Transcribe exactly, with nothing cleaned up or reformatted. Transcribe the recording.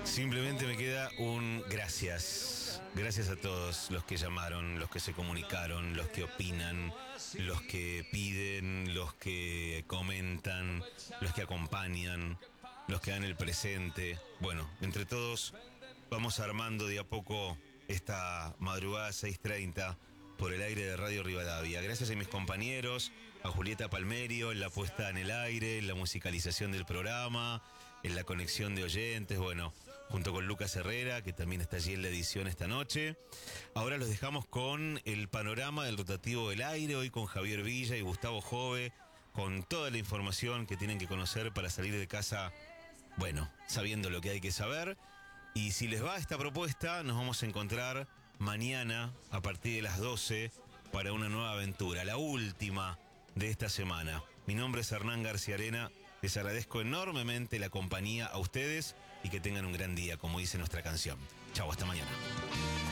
Simplemente me queda un gracias. Gracias a todos los que llamaron, los que se comunicaron, los que opinan, los que piden, los que comentan, los que acompañan, los que dan el presente. Bueno, entre todos vamos armando de a poco esta madrugada seis treinta por el aire de Radio Rivadavia. Gracias a mis compañeros, a Julieta Palmerio en la puesta en el aire, en la musicalización del programa, en la conexión de oyentes, bueno, junto con Lucas Herrera, que también está allí en la edición esta noche. Ahora los dejamos con el panorama del rotativo del aire, hoy con Javier Villa y Gustavo Jove, con toda la información que tienen que conocer para salir de casa, bueno, sabiendo lo que hay que saber. Y si les va esta propuesta, nos vamos a encontrar mañana a partir de las doce para una nueva aventura, la última de esta semana. Mi nombre es Hernán García Arena. Les agradezco enormemente la compañía a ustedes y que tengan un gran día, como dice nuestra canción. Chau, hasta mañana.